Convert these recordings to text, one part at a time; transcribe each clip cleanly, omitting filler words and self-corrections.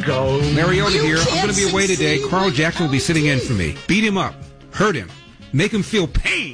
go. Larry Elder here. I'm going to be away today. Carl Jackson will be sitting in for me. Beat him up. Hurt him. Make him feel pain.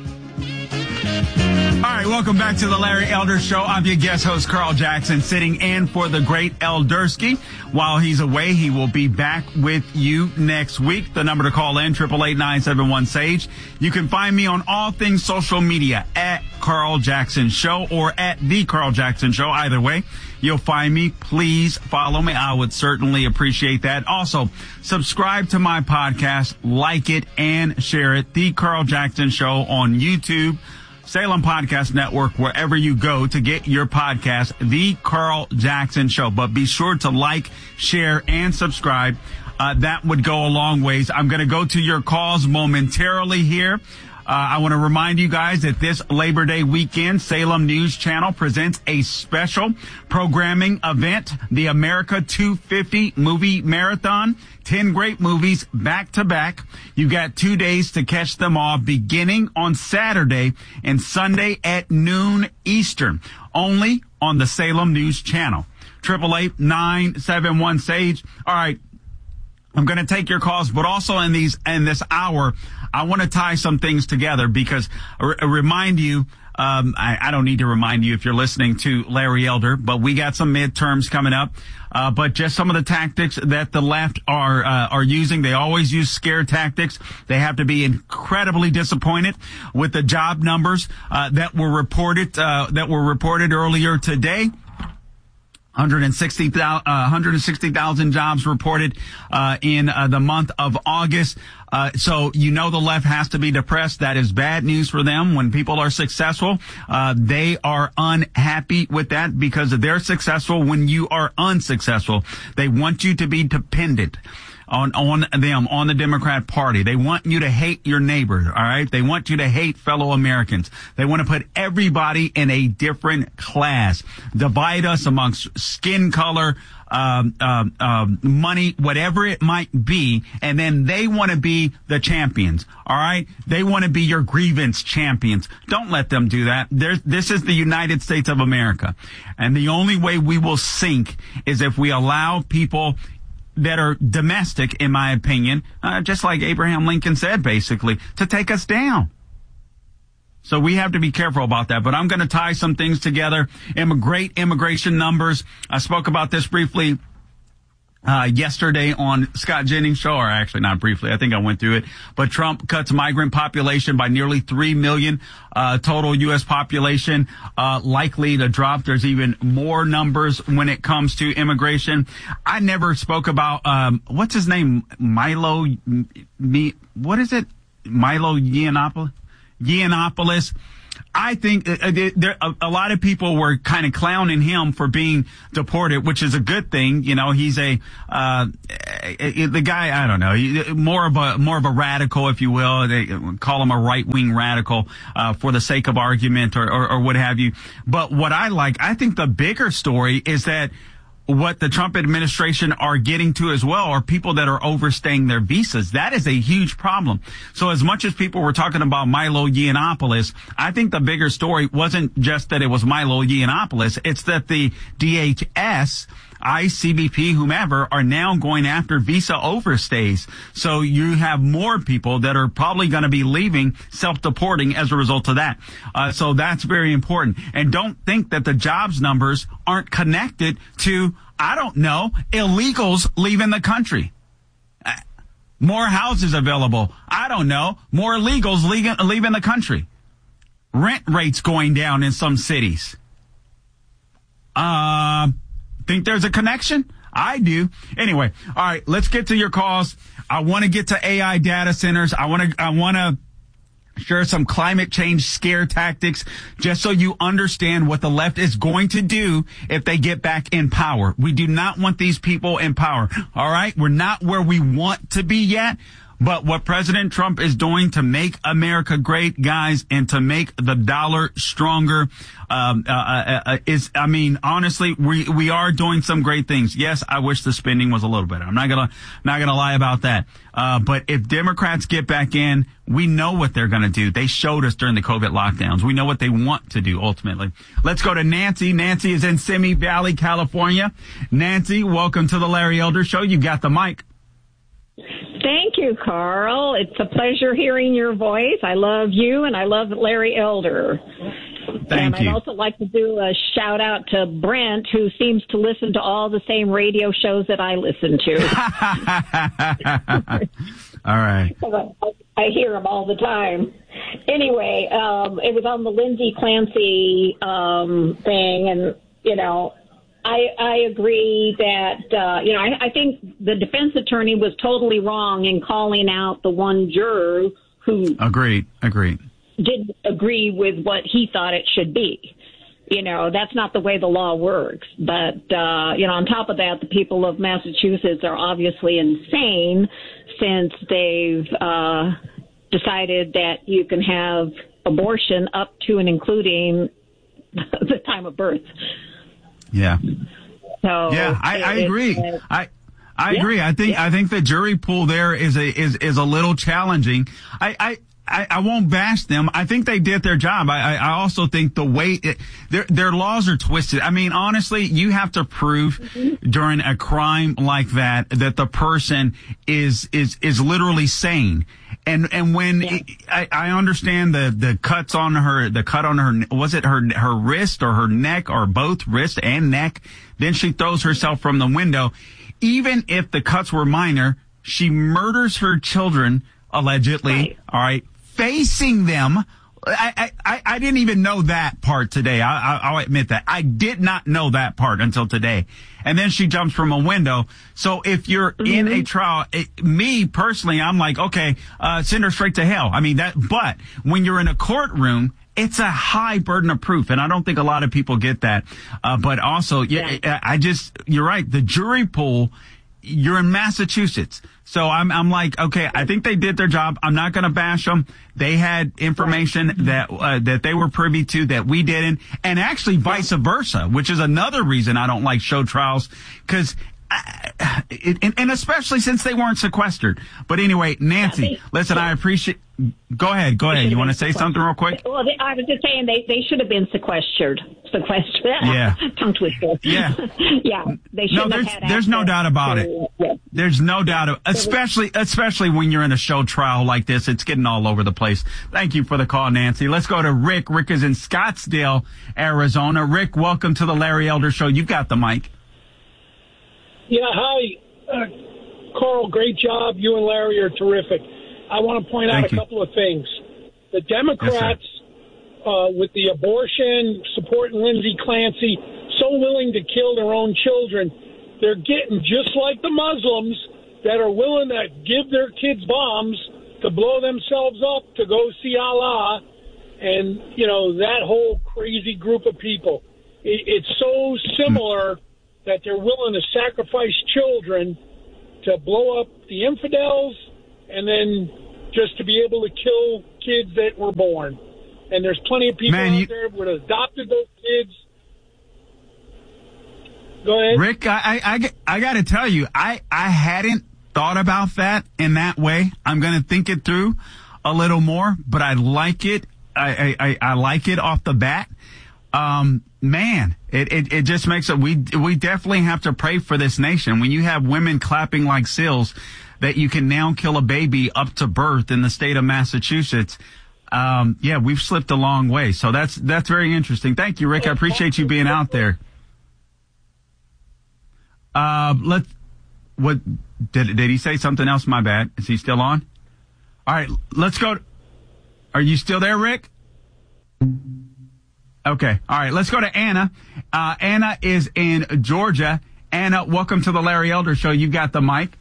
All right, welcome back to the Larry Elder Show. I'm your guest host, Carl Jackson, sitting in for the great Eldersky. While he's away, he will be back with you next week. The number to call in, 888-971-SAGE. You can find me on all things social media at Carl Jackson Show or at The Carl Jackson Show. Either way, you'll find me. Please follow me. I would certainly appreciate that. Also, subscribe to my podcast, like it, and share it. The Carl Jackson Show on YouTube, Salem Podcast Network, wherever you go to get your podcast, The Carl Jackson Show. But be sure to like, share, and subscribe. That would go a long ways. I'm going to go to your calls momentarily here. I want to remind you guys that this Labor Day weekend, Salem News Channel presents a special programming event, the America 250 Movie Marathon. 10 great movies back to back. You got 2 days to catch them all, beginning on Saturday and Sunday at noon Eastern, only on the Salem News Channel. 888-971-SAGE. All right. I'm going to take your calls, but also in this hour, I want to tie some things together because remind you, I don't need to remind you if you're listening to Larry Elder, but we got some midterms coming up. But just some of the tactics that the left are using. They always use scare tactics. They have to be incredibly disappointed with the job numbers that were reported earlier today. 160,000 jobs reported in the month of August. So the left has to be depressed. That is bad news for them. When people are successful, they are unhappy with that because they're successful when you are unsuccessful. They want you to be dependent on them, on the Democrat Party. They want you to hate your neighbor, all right? They want you to hate fellow Americans. They want to put everybody in a different class, divide us amongst skin color, money, whatever it might be, and then they want to be the champions, all right? They want to be your grievance champions. Don't let them do that. This is the United States of America, and the only way we will sink is if we allow people that are domestic, in my opinion, just like Abraham Lincoln said, basically, to take us down. So we have to be careful about that. But I'm going to tie some things together. Great immigration numbers. I spoke about this briefly yesterday on Scott Jennings' show, or actually not briefly. I think I went through it. But Trump cuts migrant population by nearly 3 million, total U.S. population, likely to drop. There's even more numbers when it comes to immigration. I never spoke about, what's his name? Milo Yiannopoulos. I think a lot of people were kind of clowning him for being deported, which is a good thing. You know, he's the guy, I don't know, more of a radical, if you will. They call him a right-wing radical, for the sake of argument or what have you. But what I think the bigger story is that what the Trump administration are getting to as well are people that are overstaying their visas. That is a huge problem. So as much as people were talking about Milo Yiannopoulos, I think the bigger story wasn't just that it was Milo Yiannopoulos. It's that the DHS, ICE, CBP, whomever, are now going after visa overstays. So you have more people that are probably going to be leaving, self-deporting as a result of that. So that's very important. And don't think that the jobs numbers aren't connected to, I don't know, illegals leaving the country. More houses available. I don't know. More illegals leaving the country. Rent rates going down in some cities. Think there's a connection? I do. Anyway, all right, let's get to your calls. I want to get to AI data centers. I want to share some climate change scare tactics just so you understand what the left is going to do if they get back in power. We do not want these people in power. All right? We're not where we want to be yet, But what President Trump is doing to make America great, guys, and to make the dollar stronger, honestly, we are doing some great things. Yes, I wish the spending was a little better. I'm not gonna lie about that. But if Democrats get back in, we know what they're gonna do. They showed us during the COVID lockdowns. We know what they want to do ultimately. Let's go to Nancy. Nancy is in Simi Valley, California. Nancy, welcome to the Larry Elder Show. You got the mic. Thank you, Carl. It's a pleasure hearing your voice. I love you, and I love Larry Elder. Thank you. I'd also like to do a shout out to Brent, who seems to listen to all the same radio shows that I listen to. All right. I hear them all the time. Anyway, it was on the Lindsay Clancy thing, and, I agree that, I think the defense attorney was totally wrong in calling out the one juror who Agreed. didn't agree with what he thought it should be. That's not the way the law works. But, on top of that, the people of Massachusetts are obviously insane since they've decided that you can have abortion up to and including the time of birth. Yeah. So yeah, I agree. I agree. I think the jury pool there is a little challenging. I won't bash them. I think they did their job. I also think the way their laws are twisted. I mean, honestly, you have to prove during a crime like that the person is literally sane. And when I understand the cut on her, was it her wrist or her neck or both wrist and neck? Then she throws herself from the window. Even if the cuts were minor, she murders her children allegedly. Right. All right. Facing them. I didn't even know that part today. I'll admit that. I did not know that part until today. And then she jumps from a window. So if you're in a trial, me personally, I'm like, okay, send her straight to hell. I mean, but when you're in a courtroom, it's a high burden of proof. And I don't think a lot of people get that. But also, you're right. The jury pool, you're in Massachusetts. So I'm like, okay, I think they did their job. I'm not going to bash them. They had information that they were privy to that we didn't, and actually vice versa, which is another reason I don't like show trials, because and especially since they weren't sequestered. But anyway, Nancy, listen, I appreciate. Go ahead. You want to say something real quick? Well, I was just saying they should have been sequestered. Yeah. Tongue twister. Yeah. Yeah. They should have had there's no doubt about it. Yeah. There's no doubt, especially when you're in a show trial like this. It's getting all over the place. Thank you for the call, Nancy. Let's go to Rick. Rick is in Scottsdale, Arizona. Rick, welcome to the Larry Elder Show. You got the mic. Yeah, hi. Carl, great job. You and Larry are terrific. I want to point out a couple of things. The Democrats, with the abortion, supporting Lindsay Clancy, so willing to kill their own children, they're getting just like the Muslims that are willing to give their kids bombs to blow themselves up to go see Allah, and, that whole crazy group of people. It's so similar that they're willing to sacrifice children to blow up the infidels and then just to be able to kill kids that were born. And there's plenty of people out there who would have adopted those kids. Go ahead. Rick, I got to tell you, I hadn't thought about that in that way. I'm going to think it through a little more, but I like it. I like it off the bat. Man, it just makes it, we definitely have to pray for this nation. When you have women clapping like seals that you can now kill a baby up to birth in the state of Massachusetts. We've slipped a long way. So that's very interesting. Thank you, Rick. I appreciate you being out there. Did he say something else? My bad. Is he still on? All right, let's go. Are you still there, Rick? Okay. All right. Let's go to Anna. Anna is in Georgia. Anna, welcome to the Larry Elder Show. You got the mic.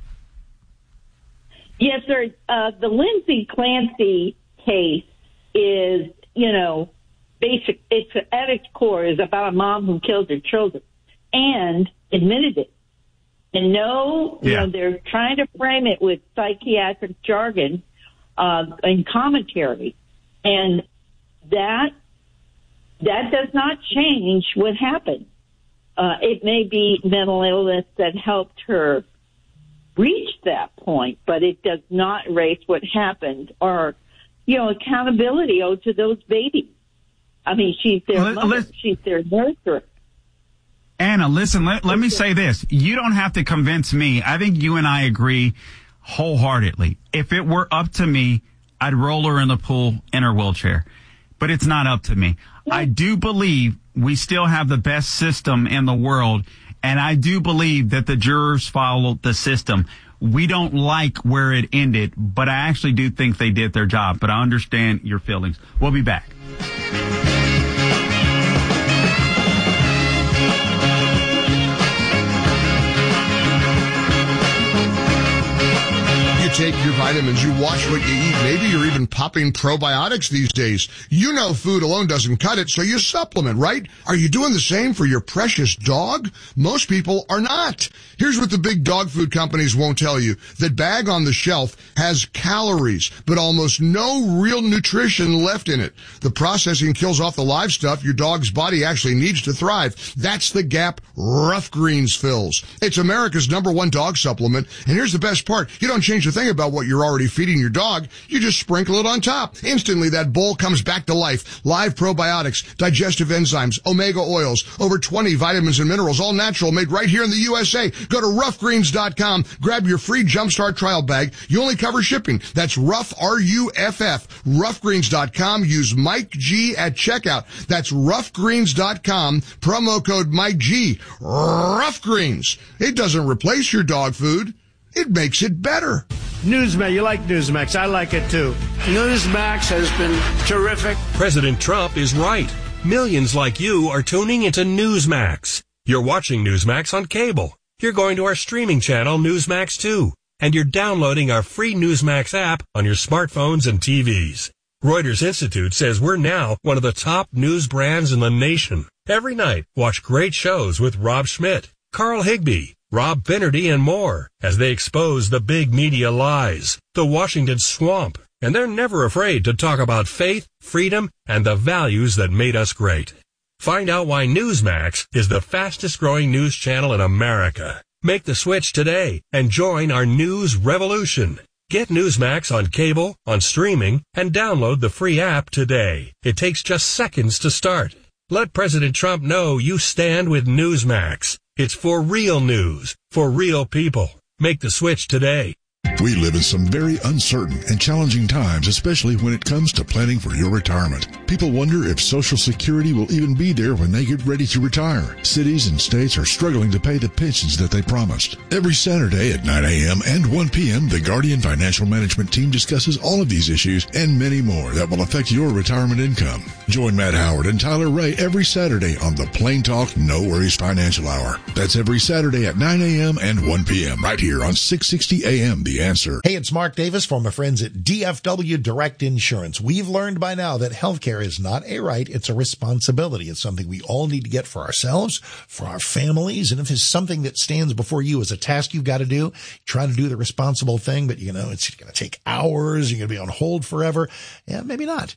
Yes, sir. The Lindsay Clancy case is, basic. It's at its core is about a mom who killed her children and admitted it. And no, you know, they're trying to frame it with psychiatric jargon and commentary. And that does not change what happened. It may be mental illness that helped her reach that point, but it does not erase what happened or, you know, accountability owed to those babies. I mean, she's their mother. She's their nurturer. Anna, listen, let me say this. You don't have to convince me. I think you and I agree wholeheartedly. If it were up to me, I'd roll her in the pool in her wheelchair. But it's not up to me. I do believe we still have the best system in the world, and I do believe that the jurors followed the system. We don't like where it ended, but I actually do think they did their job. But I understand your feelings. We'll be back. Take your vitamins, you watch what you eat. Maybe you're even popping probiotics these days. You know food alone doesn't cut it, so you supplement, right? Are you doing the same for your precious dog? Most people are not. Here's what the big dog food companies won't tell you. That bag on the shelf has calories, but almost no real nutrition left in it. The processing kills off the live stuff your dog's body actually needs to thrive. That's the gap Rough Greens fills. It's America's #1 dog supplement, and here's the best part. You don't change a thing about what you're already feeding your dog. You just sprinkle it on top. Instantly, that bowl comes back to life. Live probiotics, digestive enzymes, omega oils, over 20 vitamins and minerals, all natural, made right here in the USA. Go to roughgreens.com. Grab your free Jumpstart trial bag. You only cover shipping. That's Rough, R-U-F-F. Roughgreens.com. Use Mike G at checkout. That's roughgreens.com. Promo code Mike G. Rough Greens. It doesn't replace your dog food. It makes it better. Newsmax, you like Newsmax. I like it too. Newsmax has been terrific. President Trump is right. Millions like you are tuning into Newsmax. You're watching Newsmax on cable. You're going to our streaming channel, Newsmax 2. And you're downloading our free Newsmax app on your smartphones and TVs. Reuters Institute says we're now one of the top news brands in the nation. Every night, watch great shows with Rob Schmidt, Carl Higbie, Rob Finnerty, and more as they expose the big media lies, the Washington swamp, and they're never afraid to talk about faith, freedom, and the values that made us great. Find out why Newsmax is the fastest growing news channel in America. Make the switch today and join our news revolution. Get Newsmax on cable, on streaming, and download the free app today. It takes just seconds to start. Let President Trump know you stand with Newsmax. It's for real news, for real people. Make the switch today. We live in some very uncertain and challenging times, especially when it comes to planning for your retirement. People wonder if Social Security will even be there when they get ready to retire. Cities and states are struggling to pay the pensions that they promised. Every Saturday at 9 a.m. and 1 p.m., the Guardian Financial Management team discusses all of these issues and many more that will affect your retirement income. Join Matt Howard and Tyler Ray every Saturday on the Plain Talk No Worries Financial Hour. That's every Saturday at 9 a.m. and 1 p.m. right here on 660 a.m. The Answer. Hey, it's Mark Davis from my friends at DFW Direct Insurance. We've learned by now that healthcare is not a right, it's a responsibility. It's something we all need to get for ourselves, for our families, and if it's something that stands before you as a task you've got to do, try to do the responsible thing, but you know, it's going to take hours, you're going to be on hold forever. Yeah, maybe not.